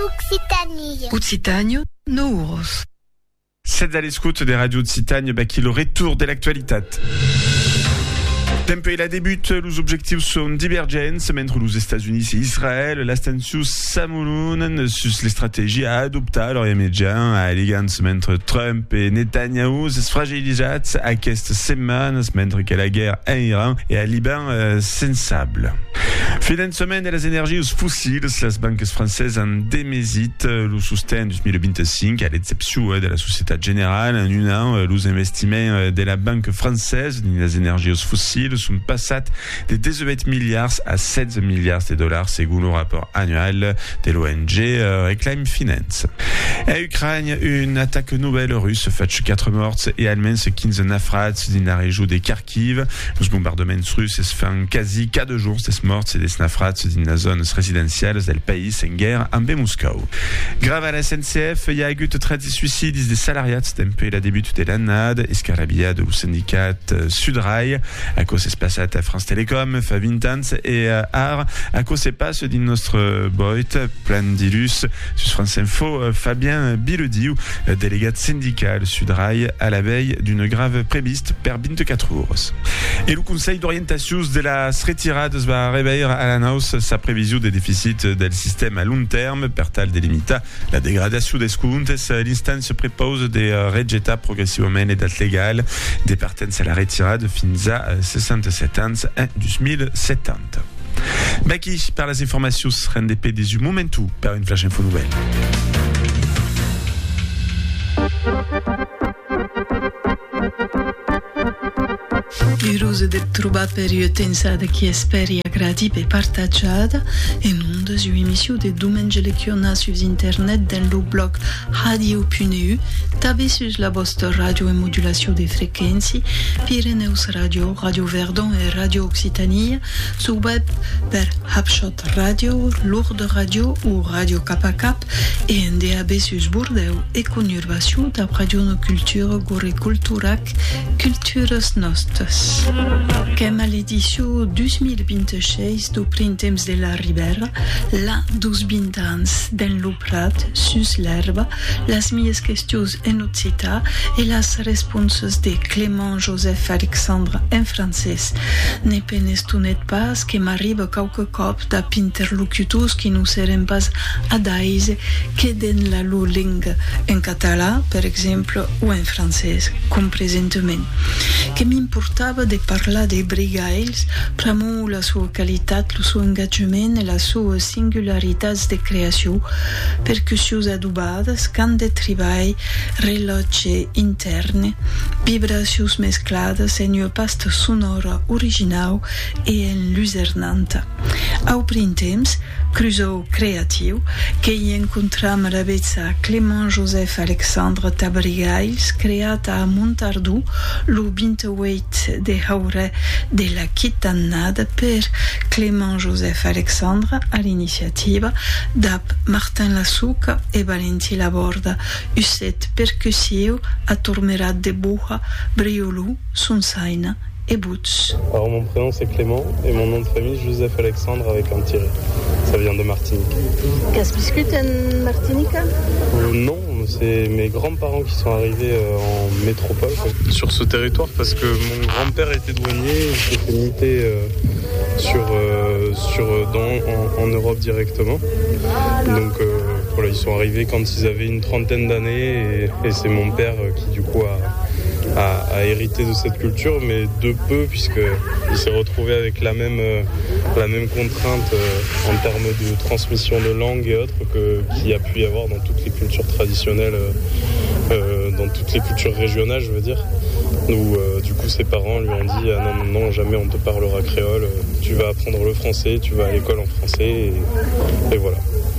Occitanie. Occitanie, Nouros. Sed all'escoute des radios de Citagne, qui le retour de l'actualitat. Tempo la débute, les objectifs sont divergents, mentre les États-Unis et Israël, l'Astensius s'amoulent sur les stratégies à adopter leurs médias, à l'égance mentre Trump et Netanyahu se fragilisent à cette semaine, mentre que la guerre à Iran et à Liban sensable. Fin de semaine de les énergies fossiles, les banques françaises en démésitent le soutien de 2025 à l'exception de la Société Générale. En un an, les investissements de la banque française dans les énergies fossiles sont passés de 18 milliards à 16 milliards de dollars selon le rapport annuel de l'ONG Reclaim Finance. En Ukraine, une attaque nouvelle russe fait 4 morts et allemande 15 naufrats dans la région de Kharkiv. Les bombardements russes se font quasi 4 jours des morts et des naufrats dans la zone résidentielle du pays en guerre en Moscou. Grave à la SNCF, il y a eu 30 suicides des salariés depuis le début de l'année, escarabia de le syndicat Sudrail, à cause de passé à France Télécom, Favintans et Art, à cause de passe de notre boît, plein d'illus, sur France Info, Fabien Bilediou, délégat syndical Sudrail, à la veille d'une grave préviste per 24 jours. Et le Conseil d'orientation de la retirade va réveiller à la hausse sa prévision des déficits del système à long terme, per tal delimita la dégradation des comptes. L'instance propose de rejetar progressivement les dates légales des partences à la retirade fins à 67 ans en 2070. Qui par les informations RNDP des momentu per une flash info nouvelle. Curiosa de trobar periodensada que esperi agradible partajada en onda su emissió de diumenge lecciona sus internet dans le blog radio.eu, també sus la vostra radio en modulació de frequenci, Pyreneus Radio, Radio Verdon et Radio Occitanie, su web per Hapshot Radio, Lourdes Radio ou Radio Cap et en DAB sus Bordeaux et conurbació de Radio no Cultura gore Culturac, Cultures Nostres. Comme à l'édition 2026 du Printemps de la Ribera, la 2020 dans le Prat, sus l'herbe, las miες questions en occità et las responses de Clément Joseph Alexandre en francès. Ne penestunet pas que m'arrive quelques cop d'interlocutors qui nous seren pas adaise que dans la langue en català, per exemple, ou en francès, comme présentement. Que m'importava de parlar de Brigails, pramo la sua qualitat, el seu engagement e les sues singularitats de creació, percussions adobades, cant de treball, rellotge interne, vibracions mesclades en una pasta sonora original e enlusernanta. Au printemps, cruzou creatiu, que hi encontram a la vezza Clément Joseph Alexandre Tabrigails, creat a Montardú, lo 28 de haure de la Quitannada per Clément Joseph Alexandre a l'initiativa d'ap Martin Lassuca e Valentí Laborda, usset percussiu a Tourmerat de Boja, Briolou, Sonsaina et Boots. Alors mon prénom c'est Clément et mon nom de famille Joseph Alexandre avec un tiré. Ça vient de Martinique. Qu'est-ce biscuit en Martinique? Non, c'est mes grands-parents qui sont arrivés en métropole sur ce territoire parce que mon grand-père était douanier, il s'est fait muter en Europe directement. Donc voilà, ils sont arrivés quand ils avaient une trentaine d'années et c'est mon père qui du coup a hérité de cette culture, mais de peu puisqu'il s'est retrouvé avec la même contrainte en termes de transmission de langue et autres qu'il y a pu y avoir dans toutes les cultures traditionnelles, dans toutes les cultures régionales, je veux dire. Où du coup ses parents lui ont dit non, jamais on te parlera créole, tu vas apprendre le français, tu vas à l'école en français et voilà.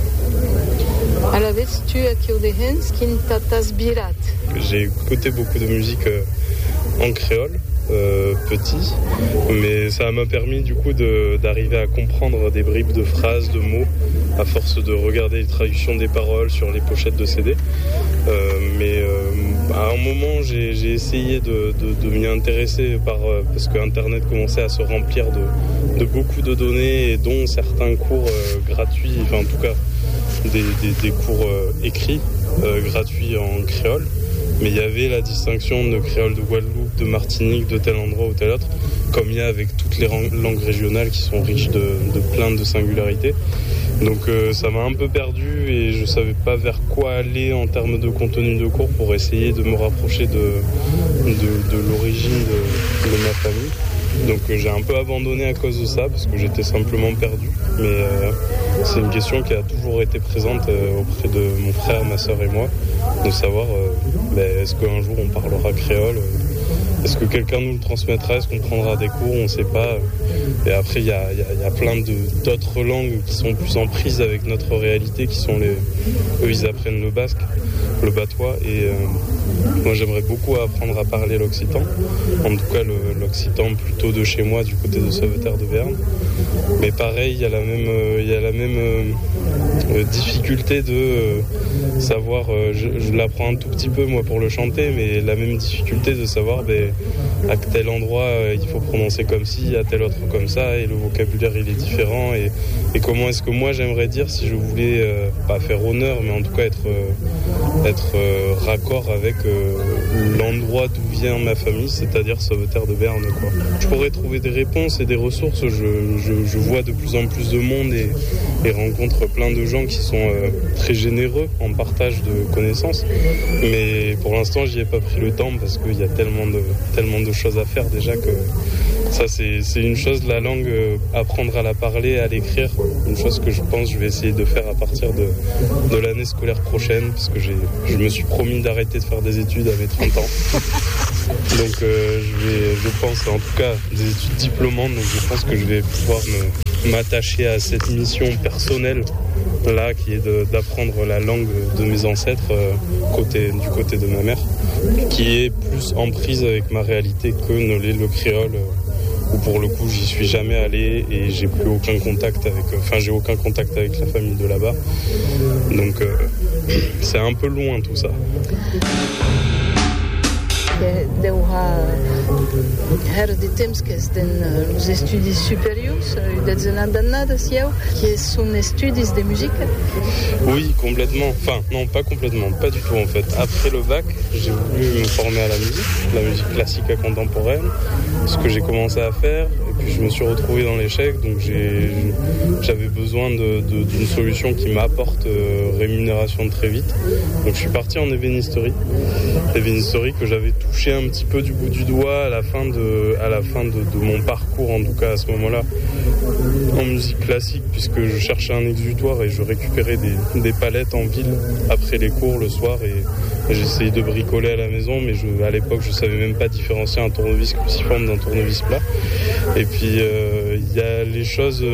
Alaveți tu aquí de hens kin tatas birat. J'ai écouté beaucoup de musique en créole petit, mais ça m'a permis du coup d'arriver à comprendre des bribes de phrases, de mots, à force de regarder les traductions des paroles sur les pochettes de CD. Mais à un moment, j'ai essayé de m'y intéresser parce que Internet commençait à se remplir de beaucoup de données, et dont certains cours gratuits, enfin en tout cas des cours écrits, gratuits en créole. Mais il y avait la distinction de créole de Guadeloupe, de Martinique, de tel endroit ou tel autre, comme il y a avec toutes les langues régionales qui sont riches de plein de singularités. Donc ça m'a un peu perdu et je savais pas vers quoi aller en termes de contenu de cours pour essayer de me rapprocher de l'origine de ma famille. Donc j'ai un peu abandonné à cause de ça parce que j'étais simplement perdu. Mais c'est une question qui a toujours été présente auprès de mon frère, ma soeur et moi, de savoir est-ce qu'un jour on parlera créole, est-ce que quelqu'un nous le transmettra, est-ce qu'on prendra des cours, on ne sait pas. Et après il y a plein d'autres langues qui sont plus en prise avec notre réalité, qui sont eux ils apprennent le basque, le batois, et moi j'aimerais beaucoup apprendre à parler l'occitan, en tout cas l'occitan plutôt de chez moi, du côté de Sauveterre de Berne. Mais pareil, il y a la même difficulté de savoir, je l'apprends un tout petit peu moi pour le chanter, mais la même difficulté de savoir à tel endroit il faut prononcer comme ci, à tel autre comme ça, et le vocabulaire il est différent, et comment est-ce que moi j'aimerais dire si je voulais pas faire honneur, mais en tout cas être raccord avec l'endroit d'où vient ma famille, c'est-à-dire Sauveterre de Berne, quoi. Je pourrais trouver des réponses et des ressources. Je vois de plus en plus de monde et rencontre plein de gens qui sont très généreux en partage de connaissances, mais pour l'instant j'y ai pas pris le temps parce qu'il y a tellement de choses à faire déjà que ça c'est une chose, la langue, apprendre à la parler, à l'écrire, une chose que je pense que je vais essayer de faire à partir de l'année scolaire prochaine, parce que je me suis promis d'arrêter de faire des études à mes 30 ans. Donc je pense, en tout cas des études diplômantes, donc je pense que je vais pouvoir m'attacher à cette mission personnelle là, qui est d'apprendre la langue de mes ancêtres du côté de ma mère, qui est plus en prise avec ma réalité que ne l'est le créole, où pour le coup j'y suis jamais allé et j'ai aucun contact avec la famille de là-bas, donc c'est un peu loin tout ça. de temps os estudis supérieurs, qui sont études de musique. Oui, complètement. Enfin, non, pas complètement, pas du tout en fait. Après le bac, j'ai voulu me former à la musique classique et contemporaine, ce que j'ai commencé à faire, et puis je me suis retrouvé dans l'échec, donc j'avais besoin d'une solution qui m'apporte rémunération très vite. Donc je suis parti en ébénisterie que j'avais touché un petit peu du bout du doigt à la fin de mon parcours, en tout cas à ce moment-là, en musique classique, puisque je cherchais un exutoire et je récupérais des palettes en ville après les cours le soir, et j'essayais de bricoler à la maison, mais à l'époque je savais même pas différencier un tournevis cruciforme d'un tournevis plat. Et puis il y a les choses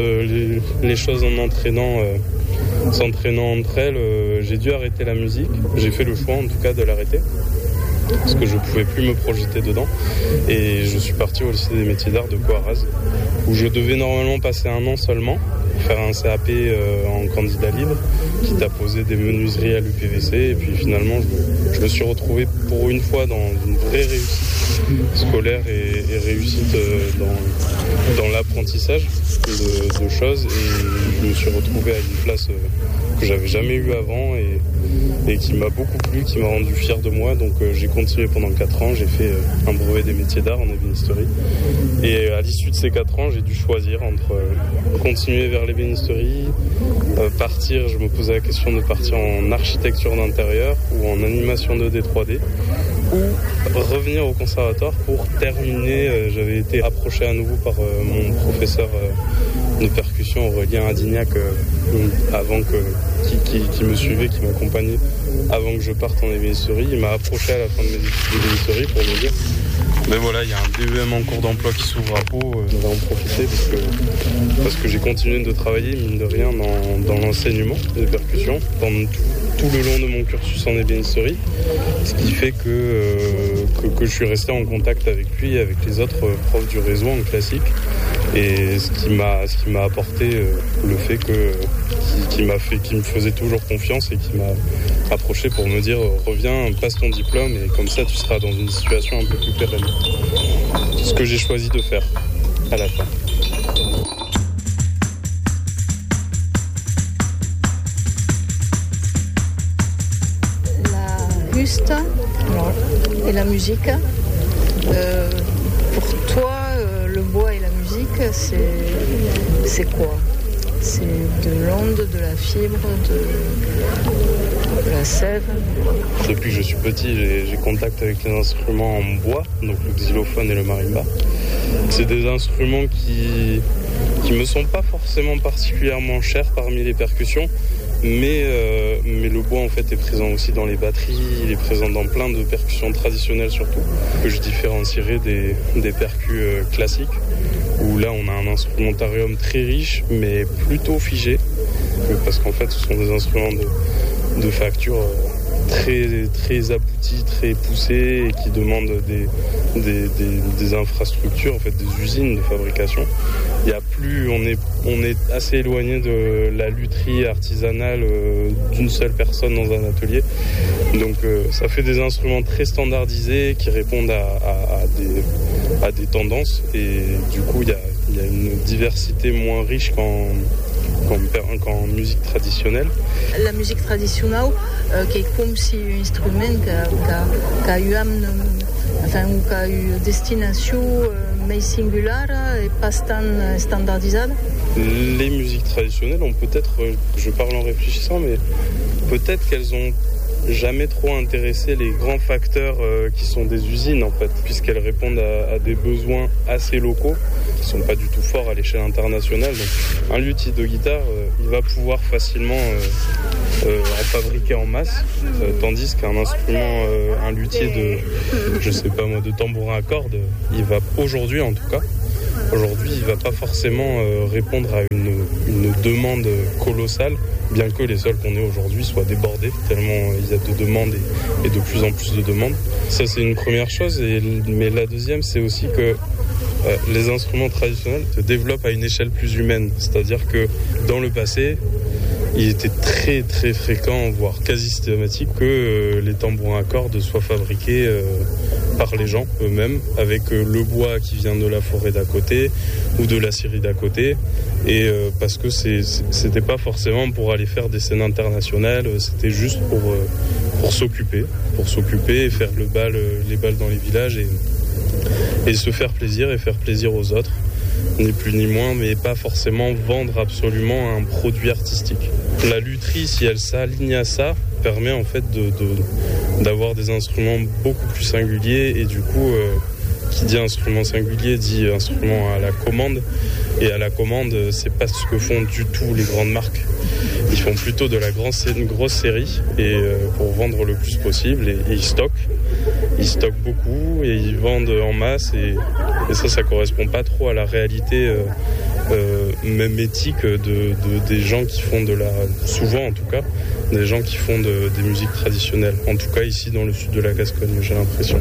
en s'entraînant entre elles, j'ai dû arrêter la musique. J'ai fait le choix en tout cas de l'arrêter, parce que je ne pouvais plus me projeter dedans, et je suis parti au lycée des métiers d'art de Coaraz, où je devais normalement passer 1 an seulement, faire un CAP en candidat libre, quitte à poser des menuiseries à l'UPVC, et puis finalement je me suis retrouvé pour une fois dans une vraie réussite scolaire et réussite dans l'apprentissage de choses, et je me suis retrouvé à une place que j'avais jamais eue avant, et qui m'a beaucoup plu, qui m'a rendu fier de moi. Donc j'ai continué pendant 4 ans, j'ai fait un brevet des métiers d'art en ébénisterie, et à l'issue de ces 4 ans j'ai dû choisir entre continuer vers l'ébénisterie, partir, je me posais la question de partir en architecture d'intérieur ou en animation 2D 3D, ou revenir au conservatoire pour terminer. J'avais été approché à nouveau par mon professeur de percussion, Aurélien Adignac, qui me suivait, qui m'accompagnait avant que je parte en ébénisterie. Il m'a approché à la fin de mes études d'ébénisterie pour me dire mais voilà, il y a un DEM en cours d'emploi qui s'ouvre à Pau, on va en profiter parce que j'ai continué de travailler, mine de rien, dans l'enseignement des percussions pendant tout le long de mon cursus en ébénisterie, ce qui fait que je suis resté en contact avec lui et avec les autres profs du réseau en classique, et ce qui m'a apporté le fait qui me faisait toujours confiance et qui m'a approché pour me dire reviens, passe ton diplôme, et comme ça tu seras dans une situation un peu plus pérenne. Ce que j'ai choisi de faire à la fin. juste. Alors, et la musique. Pour toi, le bois et la musique, c'est quoi? C'est de l'onde, de la fibre, de la sève. Depuis que je suis petit, j'ai contact avec les instruments en bois, donc le xylophone et le marimba. C'est des instruments qui me sont pas forcément particulièrement chers parmi les percussions, mais le bois en fait est présent aussi dans les batteries, il est présent dans plein de percussions traditionnelles surtout, que je différencierais des percus classiques, où là on a un instrumentarium très riche mais plutôt figé, parce qu'en fait ce sont des instruments de facture très aboutis, très poussés et qui demandent des infrastructures, en fait des usines de fabrication. Il y a plus, on est assez éloigné de la lutherie artisanale d'une seule personne dans un atelier. Donc ça fait des instruments très standardisés qui répondent à des tendances, et du coup il y a une diversité moins riche qu'en musique traditionnelle. La musique traditionnelle, qui est comme si un instrument qui a eu ou qui a eu destination mais singulaire et pas standardisée. Les musiques traditionnelles ont peut-être, je parle en réfléchissant, mais peut-être qu'elles ont jamais trop intéressé les grands facteurs qui sont des usines en fait, puisqu'elles répondent à des besoins assez locaux qui sont pas du tout forts à l'échelle internationale. Donc un luthier de guitare, il va pouvoir facilement en fabriquer en masse, tandis qu'un instrument, un luthier de tambourin à cordes, il va aujourd'hui en tout cas, il va pas forcément répondre à une demande colossale, bien que les sols qu'on ait aujourd'hui soient débordés, tellement il y a de demandes et de plus en plus de demandes. Ça, c'est une première chose, mais la deuxième, c'est aussi que les instruments traditionnels se développent à une échelle plus humaine. C'est-à-dire que dans le passé, il était très très fréquent, voire quasi systématique, que les tambourins à cordes soient fabriqués par les gens eux-mêmes, avec le bois qui vient de la forêt d'à côté ou de la scierie d'à côté, et parce que c'était pas forcément pour aller faire des scènes internationales, c'était juste pour s'occuper et faire les balles dans les villages et se faire plaisir et faire plaisir aux autres, ni plus ni moins, mais pas forcément vendre absolument un produit artistique. La lutherie, si elle s'aligne à ça, permet en fait d'avoir des instruments beaucoup plus singuliers, et du coup, qui dit instrument singulier dit instrument à la commande, et à la commande, c'est pas ce que font du tout les grandes marques. Ils font plutôt de la une grosse série, et pour vendre le plus possible, et ils stockent beaucoup et ils vendent en masse, et ça correspond pas trop à la réalité même éthique des gens qui font souvent en tout cas, des gens qui font des musiques traditionnelles, en tout cas ici dans le sud de la Gascogne, j'ai l'impression.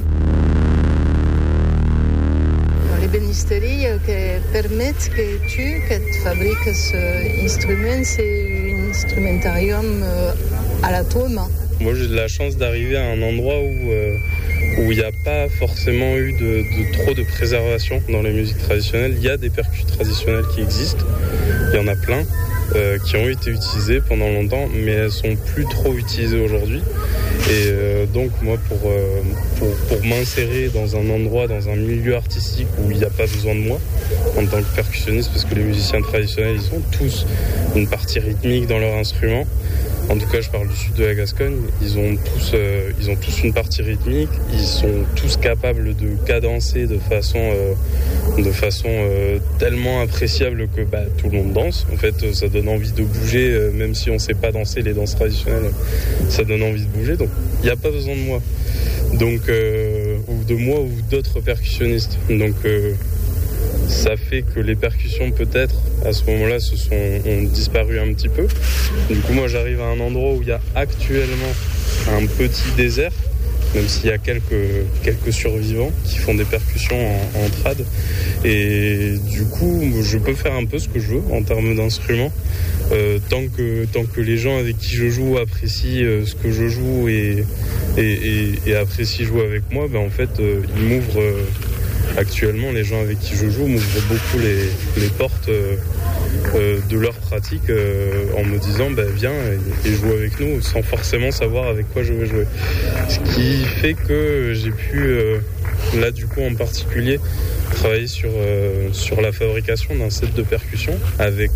Les bénisteries qui permettent que tu fabriques cet instrument, c'est un instrumentarium à la tua main. Moi, j'ai de la chance d'arriver à un endroit où il n'y a pas forcément eu trop de préservation dans les musiques traditionnelles. Il y a des percus traditionnels qui existent, il y en a plein, qui ont été utilisés pendant longtemps, mais elles sont plus trop utilisées aujourd'hui. Et donc moi, pour m'insérer dans un endroit, dans un milieu artistique où il n'y a pas besoin de moi en tant que percussionniste, parce que les musiciens traditionnels, ils ont tous une partie rythmique dans leur instrument. En tout cas, je parle du sud de la Gascogne. Ils ont tous une partie rythmique. Ils sont tous capables de cadencer de façon tellement appréciable que tout le monde danse. En fait, ça donne envie de bouger, même si on ne sait pas danser les danses traditionnelles. Ça donne envie de bouger. Donc, il n'y a pas besoin de moi. Donc, ou de moi ou d'autres percussionnistes. Donc, ça fait que les percussions, peut-être, à ce moment-là, ont disparu un petit peu. Du coup, moi, j'arrive à un endroit où il y a actuellement un petit désert, même s'il y a quelques survivants qui font des percussions en trad. Et du coup, je peux faire un peu ce que je veux en termes d'instruments. Tant que les gens avec qui je joue apprécient ce que je joue et apprécient jouer avec moi, en fait, ils actuellement, les gens avec qui je joue m'ouvrent beaucoup les portes de leur pratique en me disant viens et joue avec nous sans forcément savoir avec quoi je vais jouer. Ce qui fait que j'ai pu, là du coup en particulier, travailler sur la fabrication d'un set de percussion avec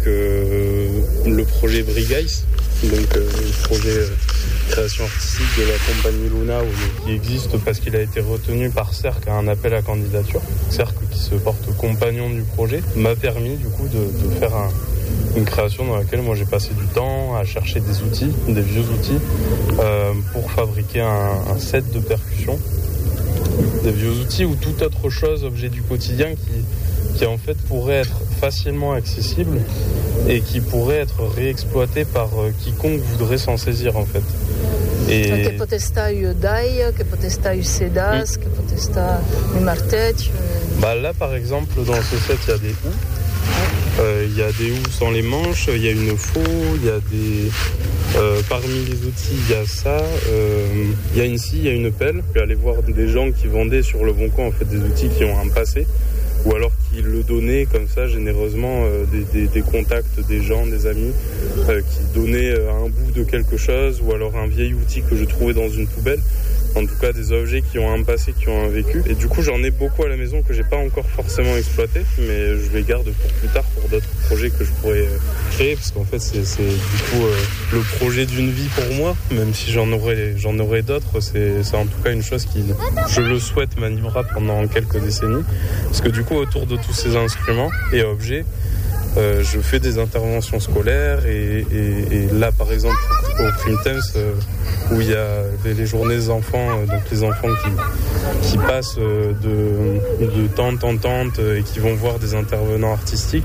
le projet Brigaïs, donc le projet création artistique de la compagnie Luna qui existe parce qu'il a été retenu par Cercle à un appel à candidature. Cercle qui se porte compagnon du projet m'a permis du coup de faire une création dans laquelle moi j'ai passé du temps à chercher des outils, des vieux outils pour fabriquer un set de percussion. Des vieux outils ou toute autre chose, objet du quotidien qui en fait pourrait être facilement accessible et qui pourrait être réexploité par quiconque voudrait s'en saisir en fait. Che potestai dai, che potestai sedas, che potestai martech. Là par exemple dans ce set il y a des houes. Il y a des houes sans les manches, il y a une faux, il y a des... parmi les outils, il y a ça, il y a une scie, il y a une pelle. Je suis allé voir des gens qui vendaient sur le Bon Coin en fait, des outils qui ont un passé, ou alors qui le donnaient comme ça généreusement, des contacts, des gens, des amis, qui donnaient un bout de quelque chose, ou alors un vieil outil que je trouvais dans une poubelle. En tout cas des objets qui ont un passé, qui ont un vécu. Et du coup j'en ai beaucoup à la maison que j'ai pas encore forcément exploité, mais je les garde pour plus tard, pour d'autres projets que je pourrais créer, parce qu'en fait c'est du coup le projet d'une vie pour moi, même si j'en aurai d'autres, c'est en tout cas une chose qui, je le souhaite, m'animera pendant quelques décennies, parce que du coup autour de tous ces instruments et objets, je fais des interventions scolaires et là par exemple au Printemps où il y a les journées des enfants, donc les enfants qui passent de tente en tente et qui vont voir des intervenants artistiques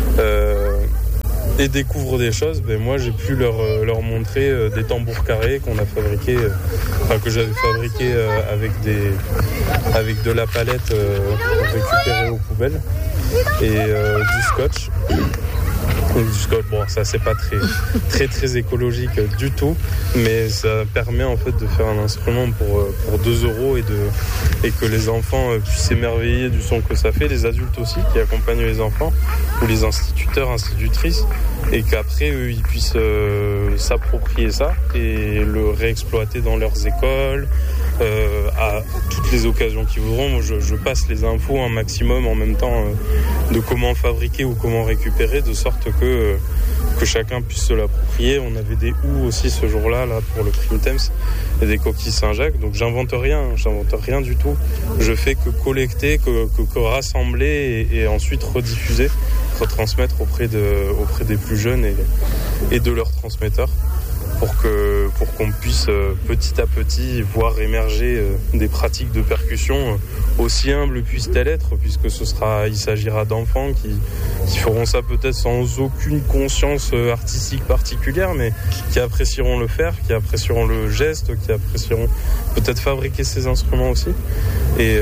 et découvrent des choses, moi j'ai pu leur montrer des tambours carrés qu'on a fabriqués, que j'avais fabriqués avec de la palette récupérée aux poubelles et du scotch. Du scotch, ça c'est pas très écologique du tout, mais ça permet en fait de faire un instrument pour 2 € et que les enfants puissent s'émerveiller du son que ça fait, les adultes aussi qui accompagnent les enfants ou les instituteurs, institutrices, et qu'après eux ils puissent s'approprier ça et le réexploiter dans leurs écoles. À toutes les occasions qu'ils voudront. Moi, je passe les infos un maximum en même temps de comment fabriquer ou comment récupérer, de sorte que chacun puisse se l'approprier. On avait des houes aussi ce jour-là pour le Printemps et des coquilles Saint-Jacques, donc j'invente rien du tout. Je fais que collecter, que rassembler et ensuite rediffuser, retransmettre auprès des plus jeunes et de leurs transmetteurs, pour qu'on puisse petit à petit voir émerger des pratiques de percussion, aussi humbles puissent-elles être, puisque il s'agira d'enfants qui feront ça peut-être sans aucune conscience artistique particulière, mais qui apprécieront le faire, qui apprécieront le geste, qui apprécieront peut-être fabriquer ces instruments aussi. Et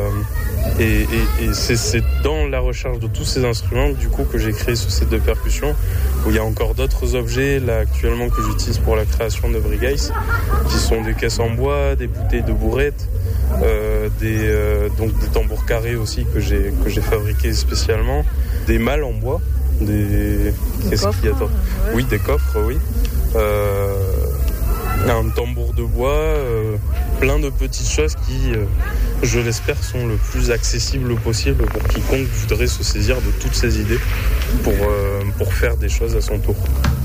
c'est dans la recherche de tous ces instruments du coup que j'ai créé ce set de percussion, où il y a encore d'autres objets là actuellement que j'utilise pour la création de Brigaïs, qui sont des caisses en bois, des bouteilles de bourrettes, donc des tambours carrés aussi que j'ai fabriqués spécialement, des malles en bois, qu'est-ce qu'il y a d'autre ? Oui, des coffres, oui. Un tambour de bois, plein de petites choses qui, je l'espère, sont le plus accessibles possible pour quiconque voudrait se saisir de toutes ces idées pour faire des choses à son tour.